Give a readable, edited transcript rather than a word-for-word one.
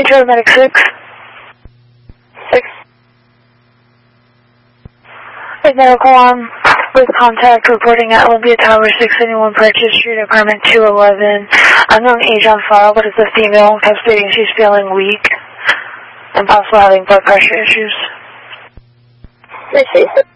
Medic 6. 6. Medical arm with contact reporting at Olympia Tower 671 Purchase Street, apartment 211. Unknown age on file, but it's a female, kept stating she's feeling weak and possibly having blood pressure issues. Receive.